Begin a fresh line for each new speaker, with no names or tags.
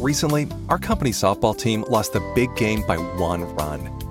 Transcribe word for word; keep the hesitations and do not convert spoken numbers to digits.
Recently, our company softball team lost the big game by one run.